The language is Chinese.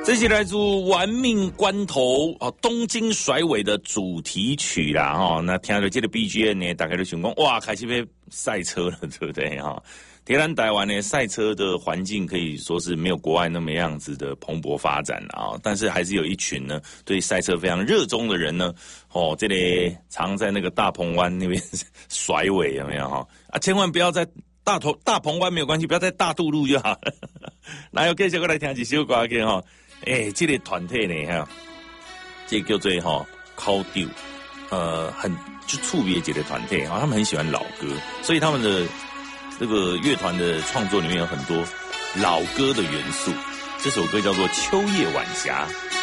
这是来自《玩命关头》东京甩尾的主题曲啦那听到这个 BGM 呢，大家都想讲哇，开始要赛车了，对不对铁咱台湾呢，赛车的环境可以说是没有国外那么样子的蓬勃发展但是还是有一群呢对赛车非常热衷的人呢这里常在那个大鹏湾那边甩尾，有没有千万不要在大鹏湾没有关系，不要在大渡路就好了。那要继续过来听一首歌去这个团体呢这个叫做考丢很就特别一个团体他们很喜欢老歌，所以他们的这个乐团的创作里面有很多老歌的元素。这首歌叫做《秋夜晚霞》。